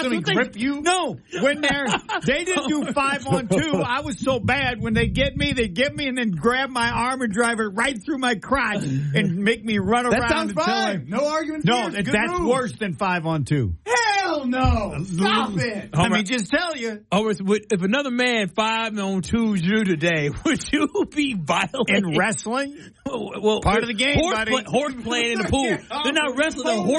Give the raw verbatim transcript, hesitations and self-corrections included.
going to grip you? No. When they're, they didn't do five on two. I was so bad. When they get me, they get me and then grab my arm and drive it right through my crotch and make me run that around. Sounds until fine. I, no argument. No, here. that's rules. worse than five on two. Hell no. Stop it. Let me just tell you. Oh, if another man five on two you today, would you be violent? In wrestling? Well, part of the game, horse buddy. Play, horse playing in the pool. They're not wrestling. They're horse